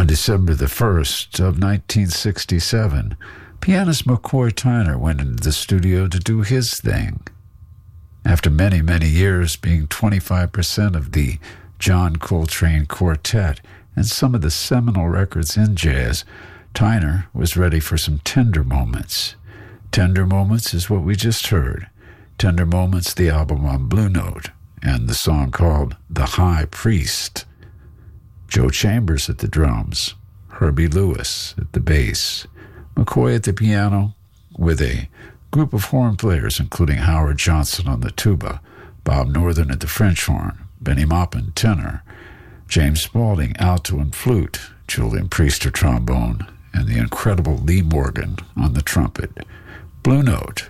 On December the 1st of 1967, pianist McCoy Tyner went into the studio to do his thing. After many, many years being 25% of the John Coltrane Quartet and some of the seminal records in jazz, Tyner was ready for some tender moments. Tender Moments is what we just heard. Tender Moments, the album on Blue Note, and the song called The High Priest. Joe Chambers at the drums, Herbie Lewis at the bass, McCoy at the piano, with a group of horn players including Howard Johnson on the tuba, Bob Northern at the French horn, Benny Maupin tenor, James Spaulding alto and flute, Julian Priester trombone, and the incredible Lee Morgan on the trumpet. Blue Note,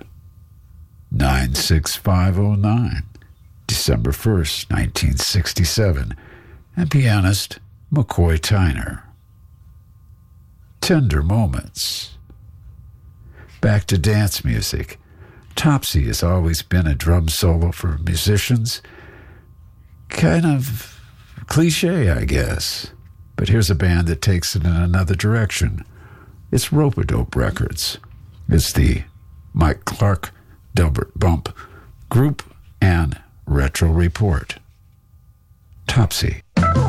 96509, December 1st, 1967, and pianist McCoy Tyner. Tender Moments. Back to dance music. Topsy has always been a drum solo for musicians. Kind of cliche, I guess. But here's a band that takes it in another direction. It's Rope-A-Dope Records. It's the Mike Clark, Delbert Bump Group and Retro Report. Topsy.